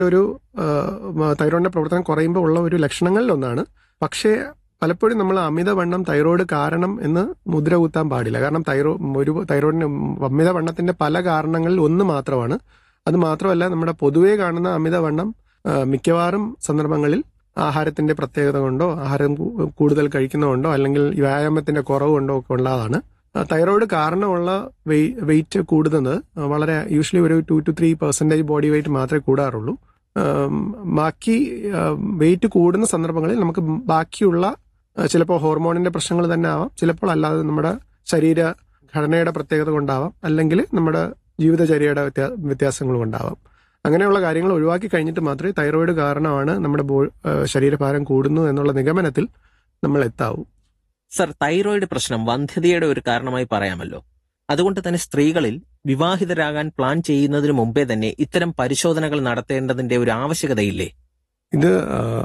ഒരു തൈറോയിഡിന്റെ പ്രവർത്തനം കുറയുമ്പോൾ ഉള്ള ഒരു ലക്ഷണങ്ങളിലൊന്നാണ്. പക്ഷേ പലപ്പോഴും നമ്മൾ അമിതവണ്ണം തൈറോയിഡ് കാരണം എന്ന് മുദ്ര കുത്താൻ പാടില്ല. കാരണം തൈറോയിഡിന് അമിതവണ്ണത്തിന്റെ പല കാരണങ്ങളിൽ ഒന്ന് മാത്രമാണ്. അത് മാത്രമല്ല, നമ്മുടെ പൊതുവേ കാണുന്ന അമിതവണ്ണം മിക്കവാറും സന്ദർഭങ്ങളിൽ ആഹാരത്തിന്റെ പ്രത്യേകത കൊണ്ടോ ആഹാരം കൂടുതൽ കഴിക്കുന്നതുകൊണ്ടോ അല്ലെങ്കിൽ വ്യായാമത്തിന്റെ കുറവ് കൊണ്ടോ ഒക്കെ ഉള്ളതാണ്. തൈറോയിഡ് കാരണമുള്ള വെയിറ്റ് കൂടുന്നത് വളരെ യൂഷ്വലി ഒരു 2 to 3% ബോഡി വെയിറ്റ് മാത്രമേ കൂടാറുള്ളൂ. ബാക്കി വെയിറ്റ് കൂടുന്ന സന്ദർഭങ്ങളിൽ നമുക്ക് ബാക്കിയുള്ള ചിലപ്പോൾ ഹോർമോണിന്റെ പ്രശ്നങ്ങൾ തന്നെ ആവാം, ചിലപ്പോൾ അല്ലാതെ നമ്മുടെ ശരീര ഘടനയുടെ പ്രത്യേകത കൊണ്ടാവാം, അല്ലെങ്കിൽ നമ്മുടെ ജീവിതചര്യയുടെ വ്യത്യാസങ്ങൾ കൊണ്ടാവാം. അങ്ങനെയുള്ള കാര്യങ്ങൾ ഒഴിവാക്കി കഴിഞ്ഞിട്ട് മാത്രമേ തൈറോയിഡ് കാരണമാണ് നമ്മുടെ ശരീരഭാരം കൂടുന്നു എന്നുള്ള നിഗമനത്തിൽ നമ്മൾ എത്താവൂ. സർ, തൈറോയിഡ് പ്രശ്നം വന്ധ്യതയുടെ ഒരു കാരണമായി പറയാമല്ലോ. അതുകൊണ്ട് തന്നെ സ്ത്രീകളിൽ വിവാഹിതരാകാൻ പ്ലാൻ ചെയ്യുന്നതിന് മുമ്പേ തന്നെ ഇത്തരം പരിശോധനകൾ നടത്തേണ്ടതിന്റെ ഒരു ആവശ്യകതയില്ലേ? ഇത്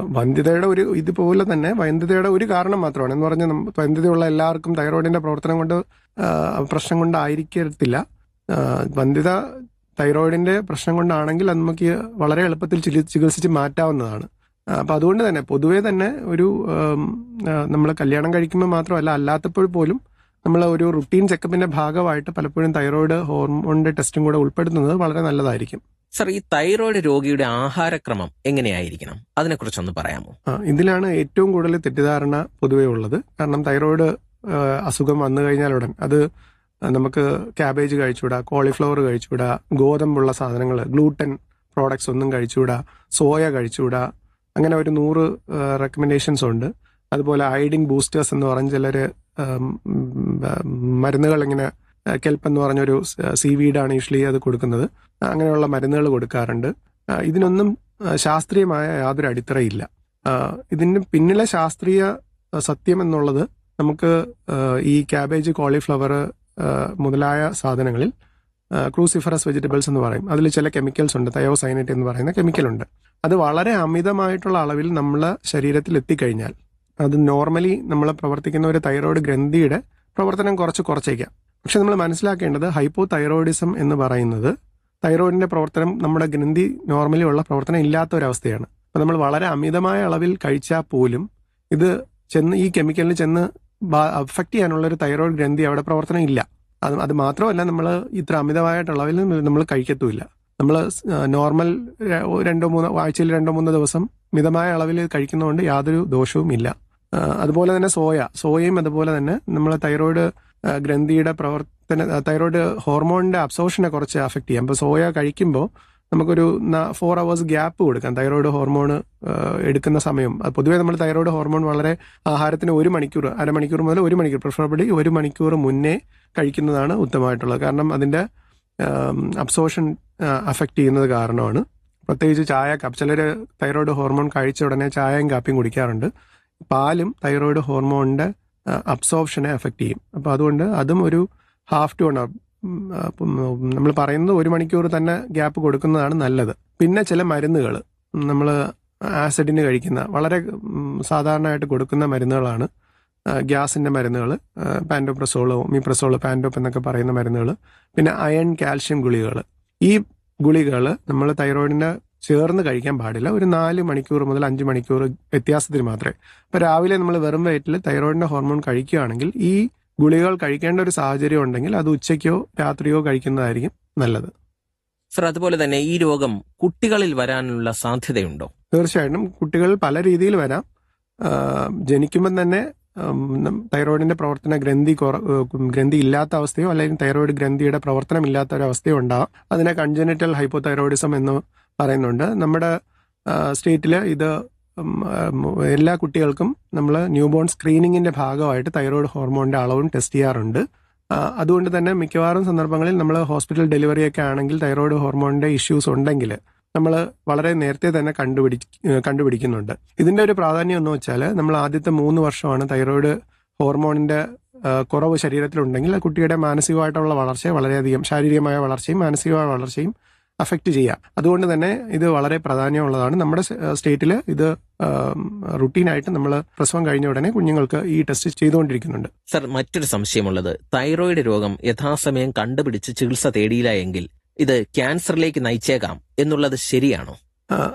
ഇതുപോലെ തന്നെ വന്ധ്യതയുടെ ഒരു കാരണം മാത്രമാണ്. എന്ന് പറഞ്ഞാൽ വന്ധ്യതയുള്ള എല്ലാവർക്കും തൈറോയിഡിന്റെ പ്രവർത്തനം കൊണ്ട് പ്രശ്നം കൊണ്ടായിരിക്കത്തില്ല. വന്ധ്യത തൈറോയിഡിന്റെ പ്രശ്നം കൊണ്ടാണെങ്കിൽ അത് നമുക്ക് വളരെ എളുപ്പത്തിൽ ചികിത്സിച്ച് മാറ്റാവുന്നതാണ്. അപ്പൊ അതുകൊണ്ട് തന്നെ പൊതുവേ തന്നെ നമ്മൾ കല്യാണം കഴിക്കുമ്പോൾ മാത്രമല്ല, അല്ലാത്തപ്പോൾ പോലും നമ്മൾ ഒരു റുട്ടീൻ ചെക്കപ്പിന്റെ ഭാഗമായിട്ട് പലപ്പോഴും തൈറോയിഡ് ഹോർമോണിന്റെ ടെസ്റ്റും കൂടെ ഉൾപ്പെടുത്തുന്നത് വളരെ നല്ലതായിരിക്കും. സർ, ഈ തൈറോയിഡ് രോഗിയുടെ ആഹാരക്രമം എങ്ങനെയായിരിക്കണം? അതിനെക്കുറിച്ചൊന്ന് പറയാമോ? ഇതിലാണ് ഏറ്റവും കൂടുതൽ തെറ്റിദ്ധാരണ പൊതുവേ ഉള്ളത്. കാരണം തൈറോയിഡ് അസുഖം വന്നു കഴിഞ്ഞാൽ ഉടൻ അത് നമുക്ക് ക്യാബേജ് കഴിച്ചുകൂടാ, കോളിഫ്ലവർ കഴിച്ചുകൂടാ, ഗോതമ്പുള്ള സാധനങ്ങൾ, ഗ്ലൂട്ടൻ പ്രോഡക്ട്സ് ഒന്നും കഴിച്ചുകൂടാ, സോയ കഴിച്ചുകൂടാ, അങ്ങനെ ഒരു 100 റെക്കമെൻഡേഷൻസ് ഉണ്ട്. അതുപോലെ അയഡിൻ ബൂസ്റ്റേഴ്സ് എന്ന് പറഞ്ഞ ചിലർ മരുന്നുകൾ, ഇങ്ങനെ കെൽപ്പ് എന്ന് പറഞ്ഞൊരു സീവീഡാണ് യൂഷ്വലി അത് കൊടുക്കുന്നത്. അങ്ങനെയുള്ള മരുന്നുകൾ കൊടുക്കാറുണ്ട്. ഇതിനൊന്നും ശാസ്ത്രീയമായ യാതൊരു അടിത്തറയില്ല. ഇതിന് പിന്നിലെ ശാസ്ത്രീയ സത്യം എന്നുള്ളത് നമുക്ക് ഈ ക്യാബേജ്, കോളിഫ്ലവർ മുതലായ സാധനങ്ങളിൽ ക്രൂസിഫറസ് വെജിറ്റബിൾസ് എന്ന് പറയും. അതിൽ ചില കെമിക്കൽസ് ഉണ്ട്, തയോസൈനേറ്റ് എന്ന് പറയുന്ന കെമിക്കലുണ്ട്. അത് വളരെ അമിതമായിട്ടുള്ള അളവിൽ നമ്മളെ ശരീരത്തിൽ എത്തിക്കഴിഞ്ഞാൽ അത് നോർമലി നമ്മൾ പ്രവർത്തിക്കുന്ന ഒരു തൈറോയ്ഡ് ഗ്രന്ഥിയുടെ പ്രവർത്തനം കുറച്ചേക്കാം. പക്ഷെ നമ്മൾ മനസ്സിലാക്കേണ്ടത് ഹൈപ്പോ തൈറോയിഡിസം എന്ന് പറയുന്നത് തൈറോയിഡിന്റെ പ്രവർത്തനം നമ്മുടെ ഗ്രന്ഥി നോർമലി ഉള്ള പ്രവർത്തനം ഇല്ലാത്ത ഒരവസ്ഥയാണ്. അപ്പൊ നമ്മൾ വളരെ അമിതമായ അളവിൽ കഴിച്ചാൽ പോലും ഇത് ഈ കെമിക്കലിന് ചെന്ന് അഫക്റ്റ് ചെയ്യാനുള്ള ഒരു തൈറോയിഡ് ഗ്രന്ഥി അവിടെ പ്രവർത്തനം ഇല്ല. അത് മാത്രമല്ല, നമ്മൾ ഇത്ര അമിതമായിട്ടുള്ള അളവിൽ നമ്മൾ കഴിക്കത്തുമില്ല. നമ്മൾ നോർമൽ ആഴ്ചയിൽ 2-3 ദിവസം മിതമായ അളവിൽ കഴിക്കുന്നതുകൊണ്ട് യാതൊരു ദോഷവും ഇല്ല. അതുപോലെ തന്നെ സോയയും അതുപോലെ തന്നെ നമ്മൾ തൈറോയിഡ് ഗ്രന്ഥിയുടെ തൈറോയിഡ് ഹോർമോണിന്റെ അബ്സോർഷനെ കുറച്ച് അഫക്റ്റ് ചെയ്യാം. അപ്പോൾ സോയ കഴിക്കുമ്പോൾ നമുക്കൊരു 4 hours ഗ്യാപ്പ് കൊടുക്കാം തൈറോയിഡ് ഹോർമോൺ എടുക്കുന്ന സമയം. പൊതുവേ നമ്മൾ തൈറോയിഡ് ഹോർമോൺ വളരെ ആഹാരത്തിന് 1 മണിക്കൂർ, അരമണിക്കൂർ മുതൽ 1 മണിക്കൂർ, പ്രിഫറബിളി 1 മണിക്കൂർ മുന്നേ കഴിക്കുന്നതാണ് ഉത്തമമായിട്ടുള്ളത്. കാരണം അതിന്റെ അബ്സോർഷൻ അഫക്റ്റ് ചെയ്യുന്നത് കാരണമാണ്. പ്രത്യേകിച്ച് ചിലർ തൈറോയിഡ് ഹോർമോൺ കഴിച്ച ഉടനെ ചായയും കാപ്പിയും കുടിക്കാറുണ്ട്. പാലും തൈറോയിഡ് ഹോർമോണിന്റെ അബ്സോർപ്ഷനെ അഫക്റ്റ് ചെയ്യും. അപ്പോൾ അതുകൊണ്ട് അതും ഒരു ഹാഫ് ടു നമ്മൾ പറയുന്നത് 1 മണിക്കൂർ തന്നെ ഗ്യാപ്പ് കൊടുക്കുന്നതാണ് നല്ലത്. പിന്നെ ചില മരുന്നുകൾ നമ്മൾ ആസിഡിന് കഴിക്കുന്ന വളരെ സാധാരണയായിട്ട് കൊടുക്കുന്ന മരുന്നുകളാണ് ഗ്യാസിന്റെ മരുന്നുകൾ, പാൻഡോപ്രസോൾ, ഒമിപ്രസോൾ, പാൻഡോപ്പ് എന്നൊക്കെ പറയുന്ന മരുന്നുകൾ. പിന്നെ അയൺ, കാൽഷ്യം ഗുളികകൾ. ഈ ഗുളികകൾ നമ്മൾ തൈറോയിഡിന് ചേർന്ന് കഴിക്കാൻ പാടില്ല. ഒരു 4 മണിക്കൂർ മുതൽ 5 മണിക്കൂർ വ്യത്യാസത്തിന് മാത്രമേ. അപ്പൊ രാവിലെ നമ്മൾ വെറും വയറ്റിൽ തൈറോയിഡിന്റെ ഹോർമോൺ കഴിക്കുകയാണെങ്കിൽ ഈ ഗുളികകൾ കഴിക്കേണ്ട ഒരു സാഹചര്യം ഉണ്ടെങ്കിൽ അത് ഉച്ചയ്ക്കോ രാത്രിയോ കഴിക്കുന്നതായിരിക്കും നല്ലത്. സർ, അതുപോലെ തന്നെ ഈ രോഗം കുട്ടികളിൽ വരാനുള്ള സാധ്യതയുണ്ടോ? തീർച്ചയായിട്ടും കുട്ടികൾ പല രീതിയിൽ വരാം. ജനിക്കുമ്പം തന്നെ തൈറോയിഡിന്റെ പ്രവർത്തന ഗ്രന്ഥി ഇല്ലാത്ത അവസ്ഥയോ അല്ലെങ്കിൽ തൈറോയിഡ് ഗ്രന്ഥിയുടെ പ്രവർത്തനം ഇല്ലാത്ത ഒരു അവസ്ഥയോ ഉണ്ടാവാം. അതിനെ കൺജനിറ്റൽ ഹൈപ്പോതൈറോയിഡിസം എന്ന് പറയുന്നുണ്ട്. നമ്മുടെ സ്റ്റേറ്റിൽ ഇത് എല്ലാ കുട്ടികൾക്കും നമ്മൾ ന്യൂബോൺ സ്ക്രീനിങ്ങിന്റെ ഭാഗമായിട്ട് തൈറോയിഡ് ഹോർമോണിന്റെ അളവും ടെസ്റ്റ് ചെയ്യാറുണ്ട്. അതുകൊണ്ട് തന്നെ മിക്കവാറും സന്ദർഭങ്ങളിൽ നമ്മൾ ഹോസ്പിറ്റൽ ഡെലിവറിയൊക്കെ ആണെങ്കിൽ തൈറോയിഡ് ഹോർമോണിന്റെ ഇഷ്യൂസ് ഉണ്ടെങ്കിൽ നമ്മൾ വളരെ നേരത്തെ തന്നെ കണ്ടുപിടിക്കുന്നുണ്ട്. ഇതിന്റെ ഒരു പ്രാധാന്യം എന്ന് വെച്ചാൽ നമ്മൾ ആദ്യത്തെ 3 വർഷമാണ് തൈറോയിഡ് ഹോർമോണിന്റെ കുറവ് ശരീരത്തിലുണ്ടെങ്കിൽ കുട്ടിയുടെ മാനസികമായിട്ടുള്ള വളർച്ചയെ വളരെയധികം, ശാരീരികമായ വളർച്ചയും മാനസികമായ വളർച്ചയും അഫക്റ്റ് ചെയ്യാം. അതുകൊണ്ട് തന്നെ ഇത് വളരെ പ്രാധാന്യമുള്ളതാണ്. നമ്മുടെ സ്റ്റേറ്റിൽ ഇത് റുട്ടീനായിട്ട് നമ്മൾ പ്രസവം കഴിഞ്ഞ ഉടനെ കുഞ്ഞുങ്ങൾക്ക് ഈ ടെസ്റ്റ് ചെയ്തുകൊണ്ടിരിക്കുന്നുണ്ട്. സർ, മറ്റൊരു സംശയമുള്ളത്, തൈറോയിഡ് രോഗം യഥാസമയം കണ്ടുപിടിച്ച് ചികിത്സ തേടിയില്ല എങ്കിൽ ഇത് ക്യാൻസറിലേക്ക് നയിച്ചേക്കാം എന്നുള്ളത് ശരിയാണോ? ആ,